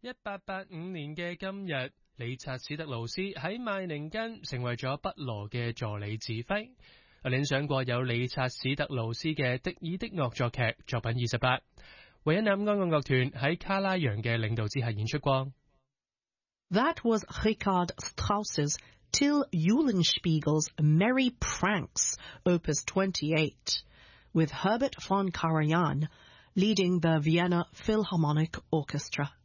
1885年嘅今日，理察史特勞斯喺麥寧根成為咗畢羅嘅助理指揮。領上過有理察史特勞斯嘅迪爾的惡作劇作品28，維也納安樂樂團喺卡拉揚嘅領導之下演出過。 That was Richard Strauss's Till Eulenspiegel's Merry Pranks, Opus 28, with Herbert von Karajan leading the Vienna Philharmonic Orchestra.